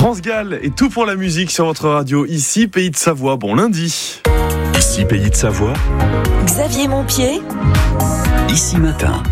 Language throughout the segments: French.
France Gall et tout pour la musique sur votre radio. Ici, Pays de Savoie. Bon lundi. Ici, Pays de Savoie. Xavier Montpied. Ici Matin.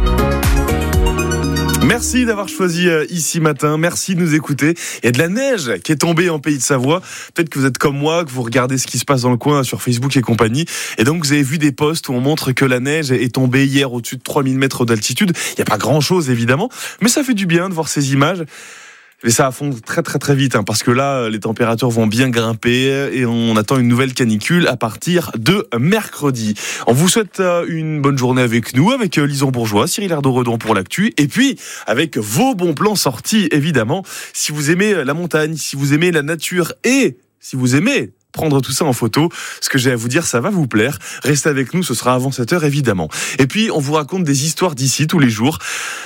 Merci d'avoir choisi Ici Matin, merci de nous écouter. Il y a de la neige qui est tombée en Pays de Savoie. Peut-être que vous êtes comme moi, que vous regardez ce qui se passe dans le coin sur Facebook et compagnie. Et donc vous avez vu des posts où on montre que la neige est tombée hier au-dessus de 3000 mètres d'altitude. Il n'y a pas grand-chose évidemment, mais ça fait du bien de voir ces images. Mais ça va fondre très très très vite, parce que là, les températures vont bien grimper et on attend une nouvelle canicule à partir de mercredi. On vous souhaite une bonne journée avec nous, avec Lison Bourgeois, Cyril Erdo-Redon pour l'actu, et puis avec vos bons plans sortis, évidemment. Si vous aimez la montagne, si vous aimez la nature et si vous aimez prendre tout ça en photo, ce que j'ai à vous dire, ça va vous plaire. Restez avec nous, ce sera avant 7h évidemment. Et puis, on vous raconte des histoires d'ici tous les jours.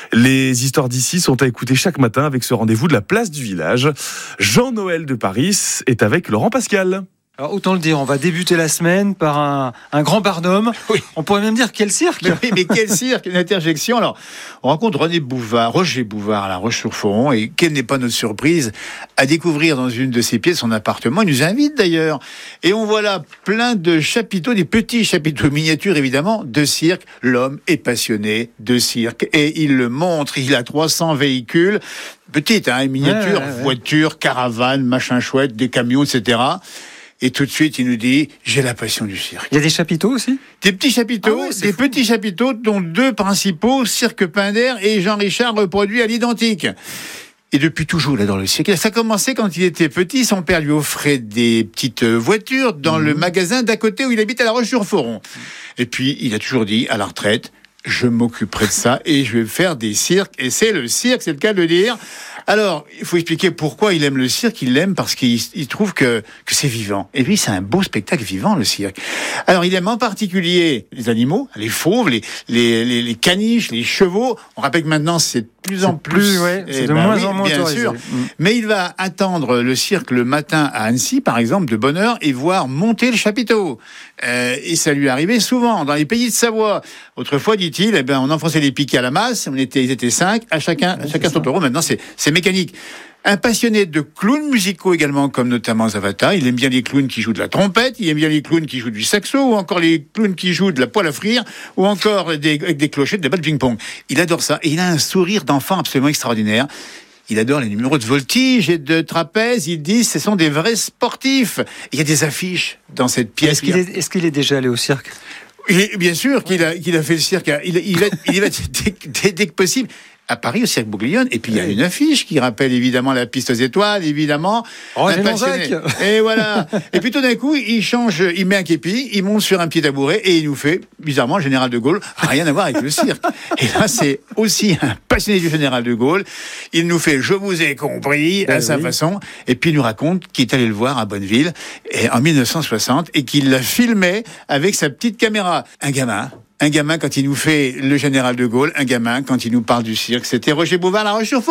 Les histoires d'ici sont à écouter chaque matin avec ce rendez-vous de la place du village. Jean-Noël de Paris est avec Laurent Pascal. Alors autant le dire, on va débuter la semaine par un grand barnum. Oui. On pourrait même dire quel cirque. Mais quel cirque, une interjection. Alors, on rencontre Roger Bouvard à La Roche-sur-Foron, et quelle n'est pas notre surprise à découvrir dans une de ses pièces son appartement. Il nous invite d'ailleurs. Et on voit là plein de chapiteaux, des petits chapiteaux miniatures évidemment, de cirque. L'homme est passionné de cirque et il le montre. Il a 300 véhicules. Petites, miniatures, voitures, caravanes, machin chouette, des camions, etc. Et tout de suite, il nous dit, j'ai la passion du cirque. Il y a des chapiteaux aussi ? Des petits chapiteaux, petits chapiteaux, dont deux principaux, Cirque Pinder et Jean-Richard, reproduits à l'identique. Et depuis toujours, il adore le cirque. Ça a commencé quand il était petit. Son père lui offrait des petites voitures dans le magasin d'à côté où il habite à La Roche-sur-Foron. Et puis, il a toujours dit, à la retraite, je m'occuperai de ça et je vais faire des cirques. Et c'est le cirque, c'est le cas de le dire. Alors, il faut expliquer pourquoi il aime le cirque. Il l'aime parce qu'il trouve que c'est vivant. Et puis, c'est un beau spectacle vivant, le cirque. Alors, il aime en particulier les animaux, les fauves, les caniches, les chevaux. On rappelle que maintenant, c'est de plus en plus. C'est de moins en moins bien autorisé. sûr. Mais il va attendre le cirque le matin à Annecy, par exemple, de bonne heure, et voir monter le chapiteau. Et ça lui arrivait souvent dans les pays de Savoie. Autrefois, dit-il, on enfonçait les piquets à la masse. Ils étaient 5, à chacun son taureau. Maintenant, c'est mécanique. Un passionné de clowns musicaux également, comme notamment Zavata. Il aime bien les clowns qui jouent de la trompette, il aime bien les clowns qui jouent du saxo, ou encore les clowns qui jouent de la poêle à frire, ou encore avec des clochettes, des balles de ping-pong. Il adore ça. Et il a un sourire d'enfant absolument extraordinaire. Il adore les numéros de voltige et de trapèze. Il dit ce sont des vrais sportifs. Il y a des affiches dans cette pièce. Est-ce qu'il est déjà allé au cirque ? Bien sûr qu'il a fait le cirque. Il va dès que possible. À Paris, au Cirque Bouglione. Et puis, il y a une affiche qui rappelle évidemment la piste aux étoiles, évidemment. Un passionné. Et voilà. Et puis, tout d'un coup, il met un képi, il monte sur un petit tabouret et il nous fait, bizarrement, le général de Gaulle. Rien à voir avec le cirque. Et là, c'est aussi un passionné du général de Gaulle. Il nous fait, je vous ai compris, à sa façon. Et puis, il nous raconte qu'il est allé le voir à Bonneville en 1960 et qu'il l'a filmé avec sa petite caméra. Un gamin quand il nous fait le général de Gaulle, un gamin quand il nous parle du cirque. C'était Roger Bouvard, La Roche-sur-Foron.